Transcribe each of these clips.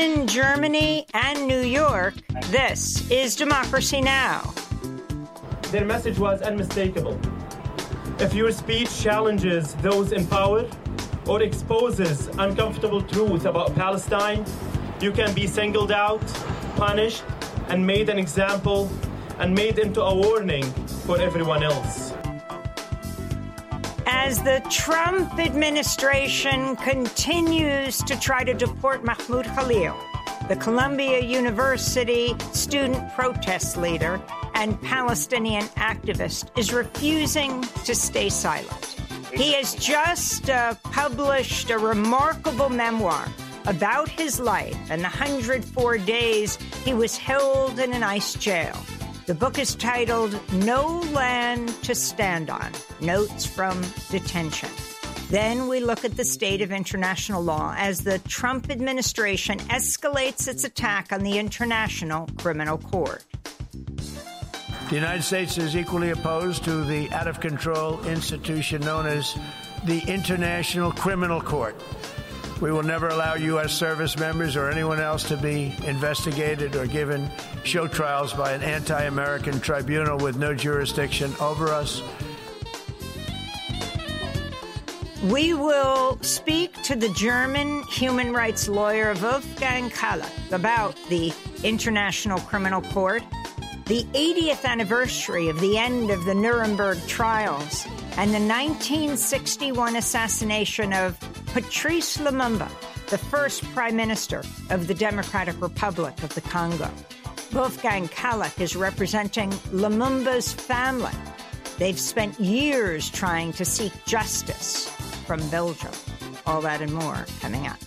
In Germany and New York, this is Democracy Now! Their message was unmistakable. If your speech challenges those in power or exposes uncomfortable truth about Palestine, you can be singled out, punished, and made an example, and made into a warning for everyone else. As the Trump administration continues to try to deport Mahmoud Khalil, the Columbia University student protest leader and Palestinian activist is refusing to stay silent. He has just published a remarkable memoir about his life and the 104 days he was held in an ICE jail. The book is titled No Land to Stand On, Notes from Detention. Then we look at the state of international law as the Trump administration escalates its attack on the International Criminal Court. The United States is equally opposed to the out-of-control institution known as the International Criminal Court. We will never allow U.S. service members or anyone else to be investigated or given show trials by an anti-American tribunal with no jurisdiction over us. We will speak to the German human rights lawyer Wolfgang Kallach about the International Criminal Court, the 80th anniversary of the end of the Nuremberg trials, and the 1961 assassination of Patrice Lumumba, the first prime minister of the Democratic Republic of the Congo. Wolfgang Kallach is representing Lumumba's family. They've spent years trying to seek justice from Belgium. All that and more coming up.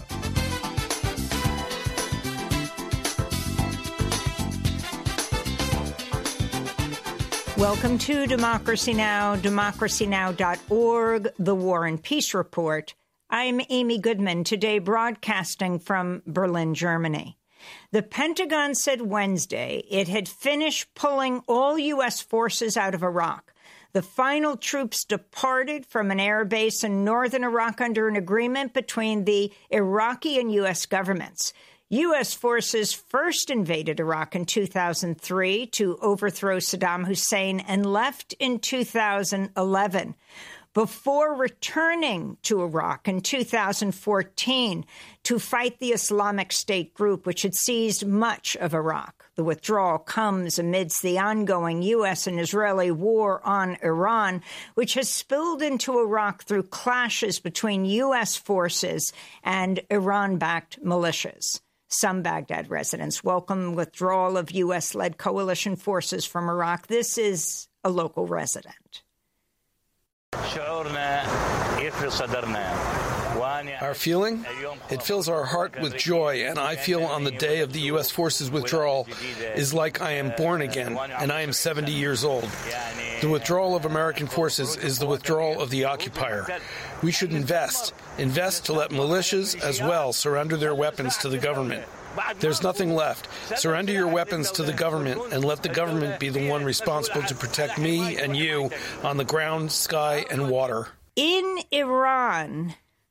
Welcome to Democracy Now!, democracynow.org, The War and Peace Report. I'm Amy Goodman, today broadcasting from Berlin, Germany. The Pentagon said Wednesday it had finished pulling all U.S. forces out of Iraq. The final troops departed from an air base in northern Iraq under an agreement between the Iraqi and U.S. governments. U.S. forces first invaded Iraq in 2003 to overthrow Saddam Hussein and left in 2011. Before returning to Iraq in 2014 to fight the Islamic State group, which had seized much of Iraq. The withdrawal comes amidst the ongoing U.S. and Israeli war on Iran, which has spilled into Iraq through clashes between U.S. forces and Iran-backed militias. Some Baghdad residents welcome withdrawal of U.S.-led coalition forces from Iraq. This is a local resident. Our feeling? It fills our heart with joy, and I feel on the day of the U.S. forces withdrawal is like I am born again, and I am 70 years old. The withdrawal of American forces is the withdrawal of the occupier. We should invest to let militias as well surrender their weapons to the government. There's nothing left. Surrender your weapons to the government and let the government be the one responsible to protect me and you on the ground, sky, and water. In Iran,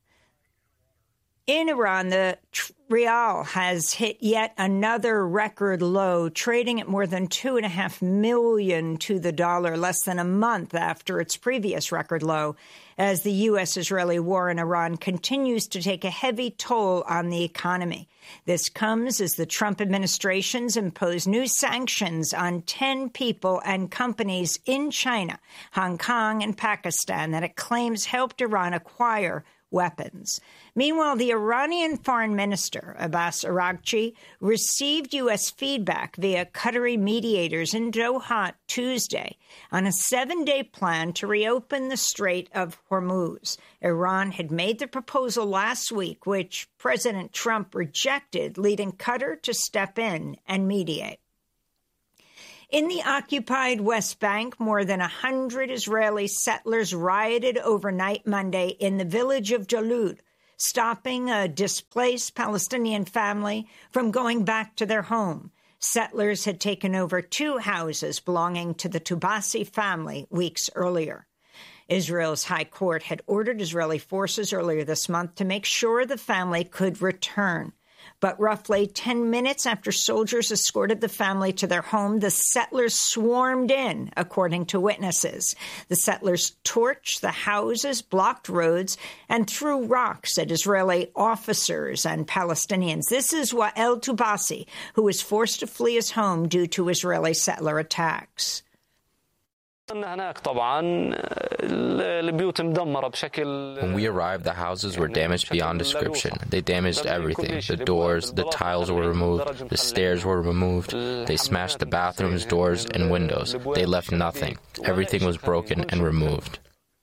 the rial has hit yet another record low, trading at more than $2.5 million to the dollar, less than a month after its previous record low, as the U.S.-Israeli war in Iran continues to take a heavy toll on the economy. This comes as the Trump administration's imposed new sanctions on 10 people and companies in China, Hong Kong, and Pakistan that it claims helped Iran acquire weapons. Meanwhile, the Iranian foreign minister, Abbas Araghchi, received U.S. feedback via Qatari mediators in Doha Tuesday on a 7-day plan to reopen the Strait of Hormuz. Iran had made the proposal last week, which President Trump rejected, leading Qatar to step in and mediate. In the occupied West Bank, more than 100 Israeli settlers rioted overnight Monday in the village of Jalud, stopping a displaced Palestinian family from going back to their home. Settlers had taken over 2 houses belonging to the Tubasi family weeks earlier. Israel's High Court had ordered Israeli forces earlier this month to make sure the family could return. But roughly 10 minutes after soldiers escorted the family to their home, the settlers swarmed in, according to witnesses. The settlers torched the houses, blocked roads, and threw rocks at Israeli officers and Palestinians. This is Wael Tubasi, who was forced to flee his home due to Israeli settler attacks. When we arrived, the houses were damaged beyond description. They damaged everything. The doors, the tiles were removed, the stairs were removed. They smashed the bathrooms, doors, and windows. They left nothing. Everything was broken and removed.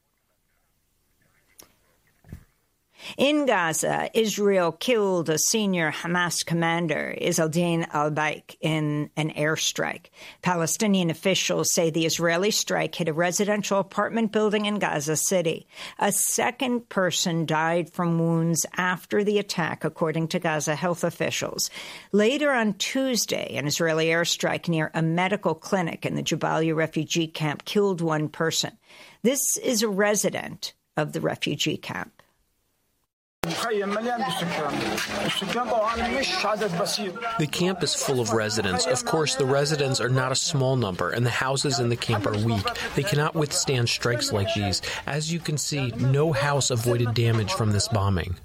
In Gaza, Israel killed a senior Hamas commander, Izzeldin al-Baik, in an airstrike. Palestinian officials say the Israeli strike hit a residential apartment building in Gaza City. A second person died from wounds after the attack, according to Gaza health officials. Later on Tuesday, an Israeli airstrike near a medical clinic in the Jabalia refugee camp killed one person. This is a resident of the refugee camp. The camp is full of residents. Of course, the residents are not a small number, and the houses in the camp are weak. They cannot withstand strikes like these. As you can see, no house avoided damage from this bombing.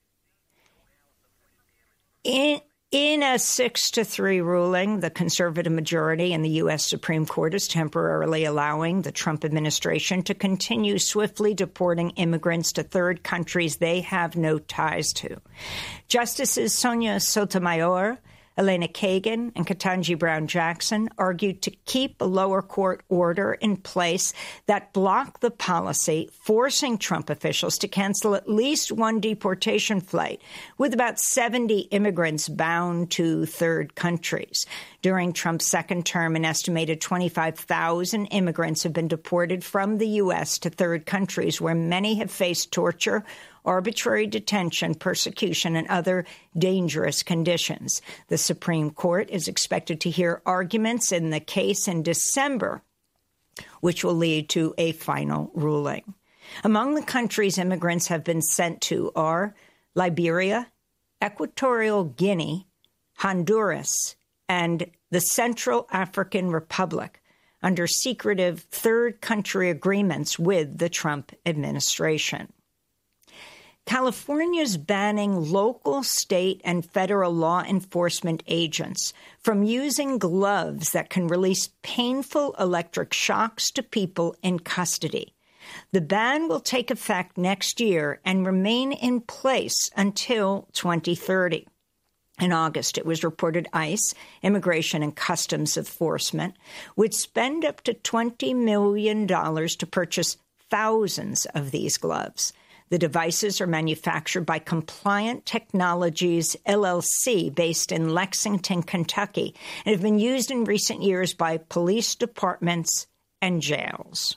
In a 6-3 ruling, the conservative majority in the U.S. Supreme Court is temporarily allowing the Trump administration to continue swiftly deporting immigrants to third countries they have no ties to. Justices Sonia Sotomayor, Elena Kagan, and Ketanji Brown Jackson argued to keep a lower court order in place that blocked the policy, forcing Trump officials to cancel at least one deportation flight, with about 70 immigrants bound to third countries. During Trump's second term, an estimated 25,000 immigrants have been deported from the U.S. to third countries, where many have faced torture, arbitrary detention, persecution, and other dangerous conditions. The Supreme Court is expected to hear arguments in the case in December, which will lead to a final ruling. Among the countries immigrants have been sent to are Liberia, Equatorial Guinea, Honduras, and the Central African Republic, under secretive third country agreements with the Trump administration. California's banning local, state, and federal law enforcement agents from using gloves that can release painful electric shocks to people in custody. The ban will take effect next year and remain in place until 2030. In August, it was reported ICE, Immigration and Customs Enforcement, would spend up to $20 million to purchase thousands of these gloves. The devices are manufactured by Compliant Technologies, LLC, based in Lexington, Kentucky, and have been used in recent years by police departments and jails.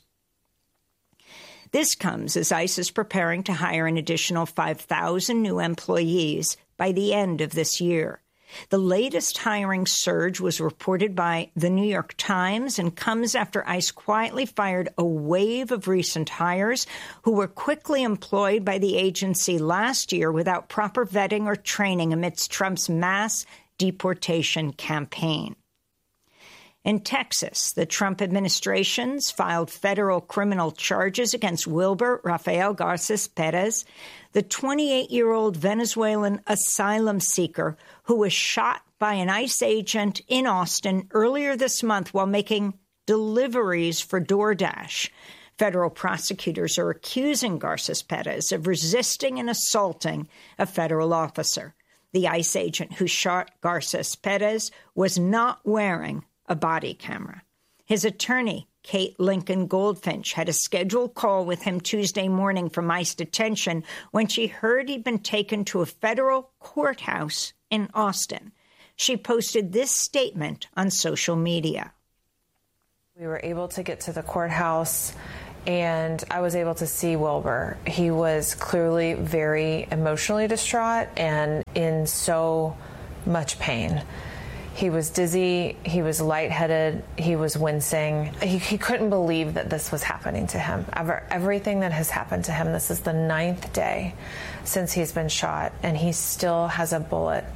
This comes as ICE is preparing to hire an additional 5,000 new employees by the end of this year. The latest hiring surge was reported by The New York Times and comes after ICE quietly fired a wave of recent hires who were quickly employed by the agency last year without proper vetting or training amidst Trump's mass deportation campaign. In Texas, the Trump administration's filed federal criminal charges against Wilber Rafael Garces Perez, the 28-year-old Venezuelan asylum seeker who was shot by an ICE agent in Austin earlier this month while making deliveries for DoorDash. Federal prosecutors are accusing Garces Perez of resisting and assaulting a federal officer. The ICE agent who shot Garces Perez was not wearing a body camera. His attorney, Kate Lincoln Goldfinch, had a scheduled call with him Tuesday morning from ICE detention when she heard he'd been taken to a federal courthouse in Austin. She posted this statement on social media. We were able to get to the courthouse, and I was able to see Wilber. He was clearly very emotionally distraught and in so much pain. He was dizzy, he was lightheaded, he was wincing. He couldn't believe that this was happening to him. Everything that has happened to him, this is the 9th day since he's been shot, and he still has a bullet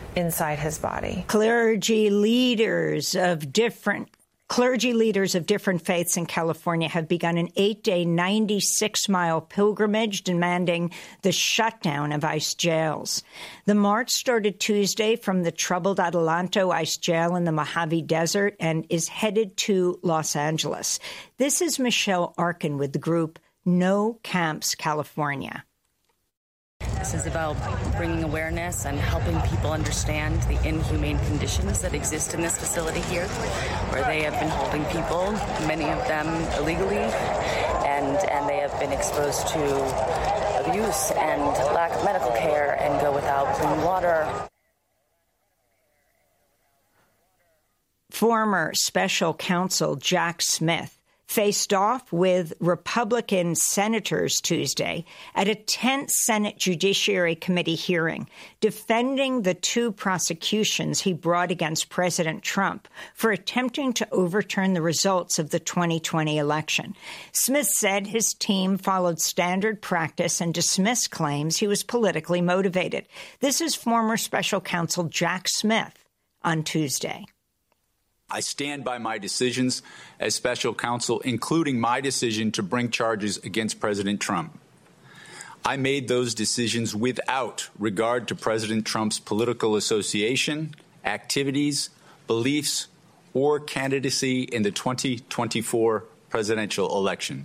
inside his body. Clergy leaders of different faiths in California have begun an 8-day, 96-mile pilgrimage demanding the shutdown of ICE jails. The march started Tuesday from the troubled Adelanto ICE jail in the Mojave Desert and is headed to Los Angeles. This is Michelle Arkin with the group No Camps California. This is about bringing awareness and helping people understand the inhumane conditions that exist in this facility here, where they have been holding people, many of them illegally, and they have been exposed to abuse and lack of medical care and go without clean water. Former special counsel Jack Smith faced off with Republican senators Tuesday at a tense Senate Judiciary Committee hearing, defending the 2 prosecutions he brought against President Trump for attempting to overturn the results of the 2020 election. Smith said his team followed standard practice and dismissed claims he was politically motivated. This is former special counsel Jack Smith on Tuesday. I stand by my decisions as special counsel, including my decision to bring charges against President Trump. I made those decisions without regard to President Trump's political association, activities, beliefs, or candidacy in the 2024 presidential election.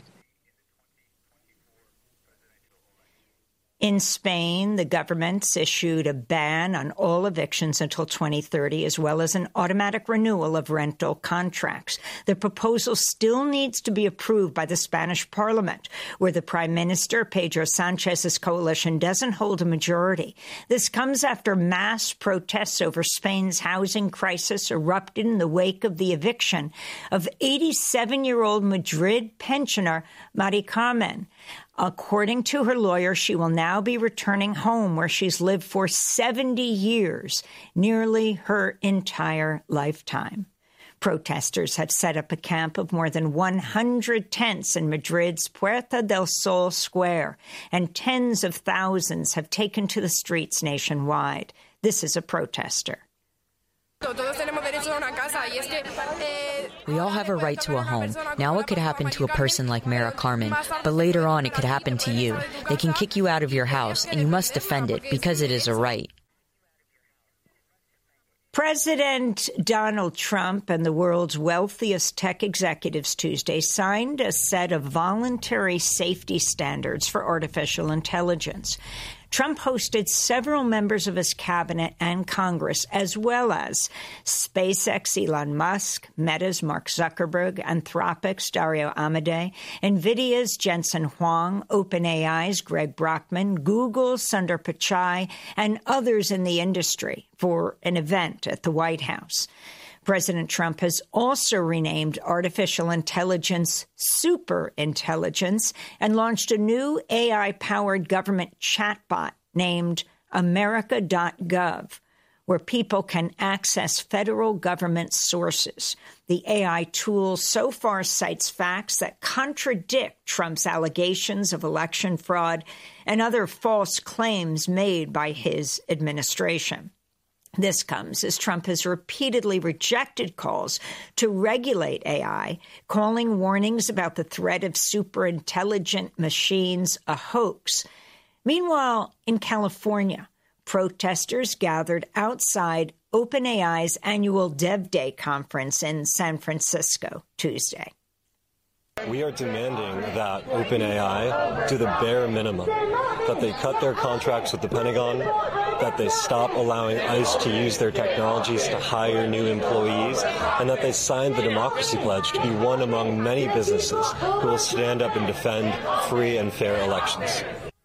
In Spain, the government's issued a ban on all evictions until 2030, as well as an automatic renewal of rental contracts. The proposal still needs to be approved by the Spanish parliament, where the Prime Minister, Pedro Sanchez's coalition, doesn't hold a majority. This comes after mass protests over Spain's housing crisis erupted in the wake of the eviction of 87-year-old Madrid pensioner Mari Carmen. According to her lawyer, she will now be returning home where she's lived for 70 years, nearly her entire lifetime. Protesters have set up a camp of more than 100 tents in Madrid's Puerta del Sol Square, and tens of thousands have taken to the streets nationwide. This is a protester. We all have a right to a home. Now it could happen to a person like Mara Carmen, but later on it could happen to you. They can kick you out of your house, and you must defend it because it is a right. President Donald Trump and the world's wealthiest tech executives Tuesday signed a set of voluntary safety standards for artificial intelligence. Trump hosted several members of his cabinet and Congress, as well as SpaceX Elon Musk, Meta's Mark Zuckerberg, Anthropic's Dario Amodei, NVIDIA's Jensen Huang, OpenAI's Greg Brockman, Google's Sundar Pichai, and others in the industry for an event at the White House. President Trump has also renamed artificial intelligence superintelligence and launched a new AI-powered government chatbot named America.gov, where people can access federal government sources. The AI tool so far cites facts that contradict Trump's allegations of election fraud and other false claims made by his administration. This comes as Trump has repeatedly rejected calls to regulate AI, calling warnings about the threat of superintelligent machines a hoax. Meanwhile, in California, protesters gathered outside OpenAI's annual Dev Day conference in San Francisco Tuesday. We are demanding that OpenAI do the bare minimum, that they cut their contracts with the Pentagon, that they stop allowing ICE to use their technologies to hire new employees, and that they sign the Democracy Pledge to be one among many businesses who will stand up and defend free and fair elections.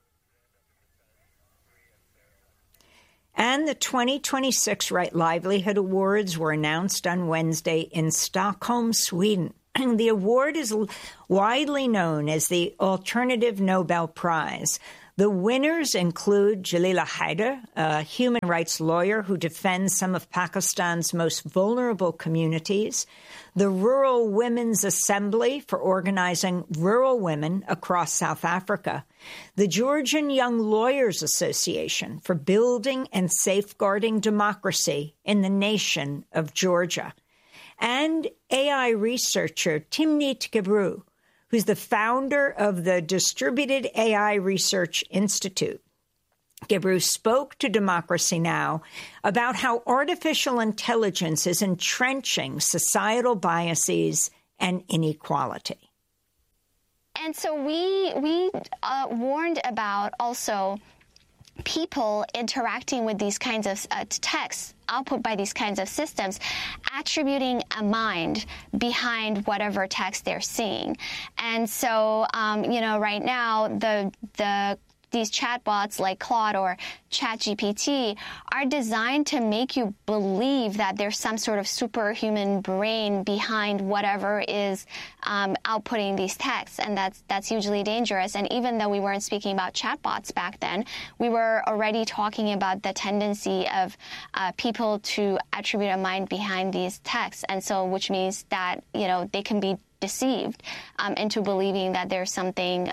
And the 2026 Right Livelihood Awards were announced on Wednesday in Stockholm, Sweden. The award is widely known as the Alternative Nobel Prize. The winners include Jalila Haider, a human rights lawyer who defends some of Pakistan's most vulnerable communities, the Rural Women's Assembly for organizing rural women across South Africa, the Georgian Young Lawyers Association for building and safeguarding democracy in the nation of Georgia, and AI researcher Timnit Gebru, who's the founder of the Distributed AI Research Institute. Gebru spoke to Democracy Now! About how artificial intelligence is entrenching societal biases and inequality. And so we warned about also people interacting with these kinds of texts output by these kinds of systems, attributing a mind behind whatever text they're seeing. And so, right now, these chatbots like Claude or ChatGPT are designed to make you believe that there's some sort of superhuman brain behind whatever is outputting these texts, and that's hugely dangerous. And even though we weren't speaking about chatbots back then, we were already talking about the tendency of people to attribute a mind behind these texts, and so which means that they can be deceived into believing that there's something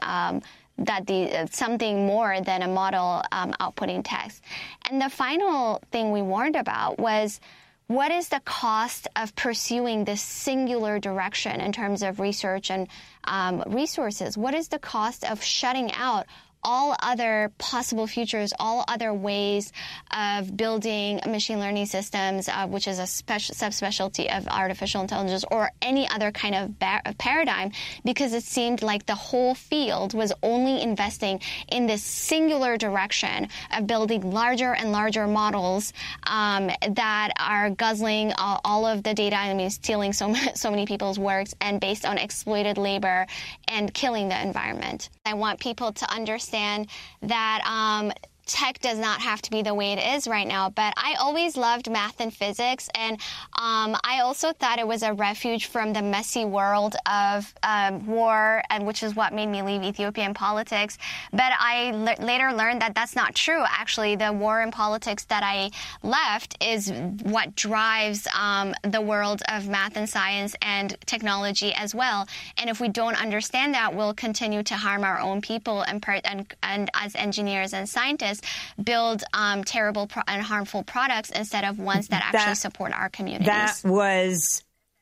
something more than a model outputting text. And the final thing we warned about was, what is the cost of pursuing this singular direction in terms of research and resources? What is the cost of shutting out all other possible futures, all other ways of building machine learning systems, which is a subspecialty of artificial intelligence, or any other kind of paradigm, because it seemed like the whole field was only investing in this singular direction of building larger and larger models that are guzzling all of the data, stealing so many people's works, and based on exploited labor and killing the environment. I want people to understand that tech does not have to be the way it is right now, but I always loved math and physics, and I also thought it was a refuge from the messy world of war, and which is what made me leave Ethiopian politics. But I later learned that that's not true. Actually, the war and politics that I left is what drives the world of math and science and technology as well. And if we don't understand that, we'll continue to harm our own people and as engineers and scientists, build terrible and harmful products instead of ones that actually support our communities. That was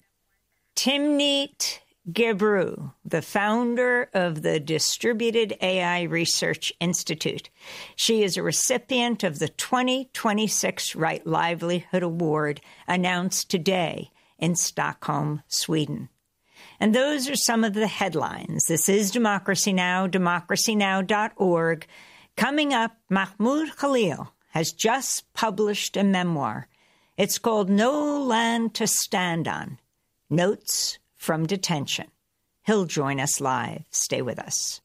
Timnit Gebru, the founder of the Distributed AI Research Institute. She is a recipient of the 2026 Right Livelihood Award, announced today in Stockholm, Sweden. And those are some of the headlines. This is Democracy Now!, democracynow.org. Coming up, Mahmoud Khalil has just published a memoir. It's called No Land to Stand On, Notes from Detention. He'll join us live. Stay with us.